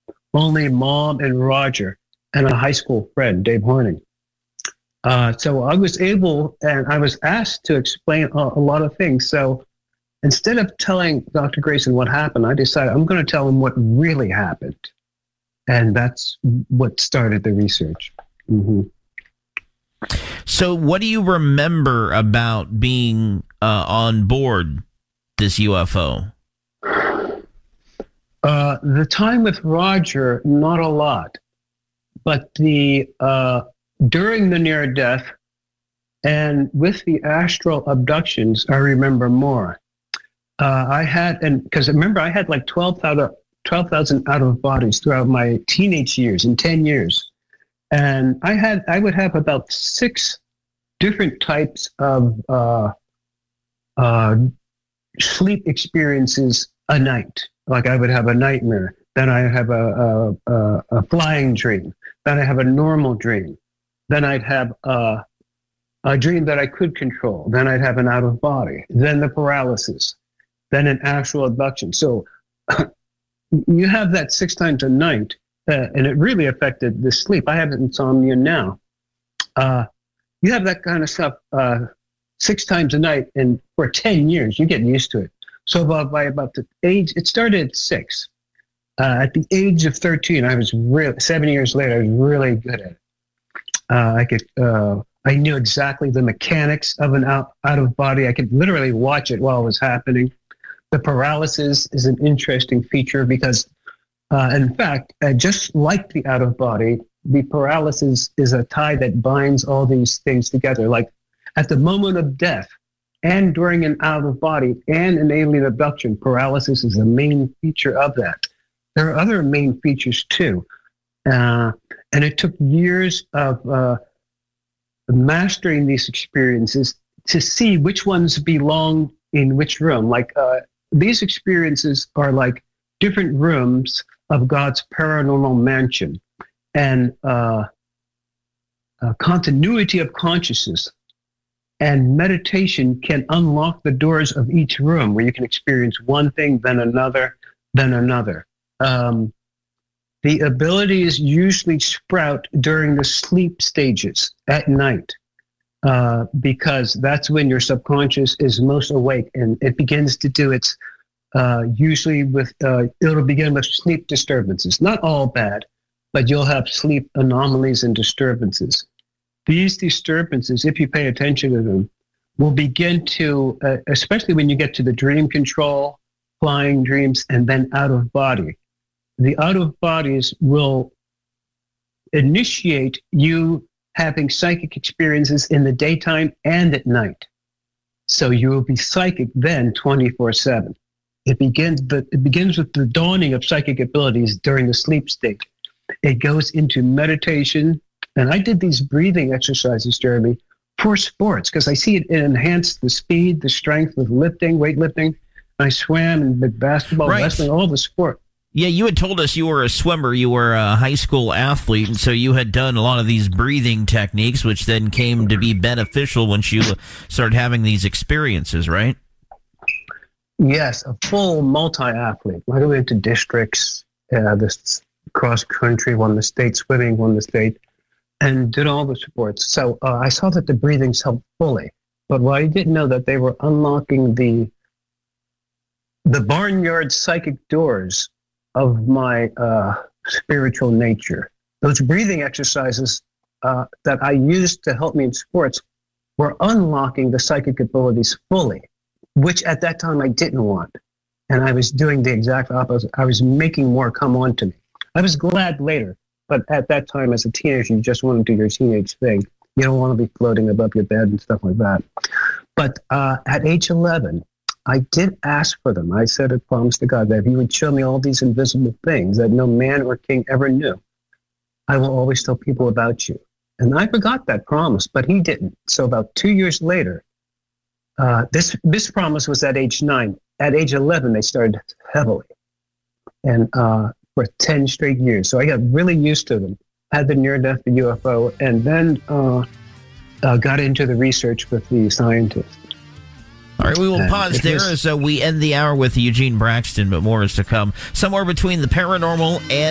only Mom and Roger and a high school friend, Dave Horning. So I was able, and I was asked to explain a lot of things. So instead of telling Dr. Grayson what happened, I decided I'm going to tell him what really happened. And that's what started the research. Mm-hmm. So what do you remember about being on board this UFO? The time with Roger, not a lot. But during the near death and with the astral abductions, I remember more. Because remember, I had like 12,000 out of bodies throughout my teenage years, in 10 years. And I would have about 6 different types of sleep experiences a night. Like I would have a nightmare, then I have a flying dream, then I have a normal dream, then I'd have a dream that I could control, then I'd have an out of body, then the paralysis, then an actual abduction. So you have that 6 times a night, and it really affected the sleep. I have insomnia now. You have that kind of stuff 6 times a night, and for 10 years, you get used to it. So by about the age, it started at 6. At the age of 13, I was 7 years later, I was really good at it. I knew exactly the mechanics of an out of body. I could literally watch it while it was happening. The paralysis is an interesting feature because, in fact, just like the out of body, the paralysis is a tie that binds all these things together. Like at the moment of death and during an out of body and an alien abduction, paralysis is the main feature of that. There are other main features too. And it took years of mastering these experiences to see which ones belong in which room. Like these experiences are like different rooms of God's paranormal mansion, and continuity of consciousness and meditation can unlock the doors of each room where you can experience one thing, then another, then another. The abilities usually sprout during the sleep stages at night, because that's when your subconscious is most awake, and it begins to do its, usually with, it'll begin with sleep disturbances. Not all bad, but you'll have sleep anomalies and disturbances. These disturbances, if you pay attention to them, will begin to, especially when you get to the dream control, flying dreams, and then out of body. The out of bodies will initiate you having psychic experiences in the daytime and at night. So you will be psychic then 24/7. It begins with the dawning of psychic abilities during the sleep state. It goes into meditation. And I did these breathing exercises, Jeremy, for sports, because I see it enhanced the speed, the strength with lifting, weightlifting. I swam and did basketball, wrestling, all the sport. Yeah, you had told us you were a swimmer, you were a high school athlete, and so you had done a lot of these breathing techniques, which then came to be beneficial once you started having these experiences, right? Yes, a full multi-athlete. I went to districts, this cross-country, won the state, swimming, won the state, and did all the sports. So I saw that the breathings helped fully. But what I didn't know that they were unlocking the barnyard psychic doors of my spiritual nature. Those breathing exercises that I used to help me in sports were unlocking the psychic abilities fully, which at that time I didn't want. And I was doing the exact opposite. I was making more come on to me. I was glad later, but at that time as a teenager, you just want to do your teenage thing. You don't want to be floating above your bed and stuff like that. But at age 11, I did ask for them. I said, I promised to God that if he would show me all these invisible things that no man or king ever knew, I will always tell people about you. And I forgot that promise, but he didn't. So about 2 years later, this promise was at age 9. At age 11, they started heavily. And for 10 straight years. So I got really used to them. Had the near-death UFO, and then got into the research with the scientists. All right, we will pause there as we end the hour with Eugene Braxton, but more is to come. Somewhere between the paranormal and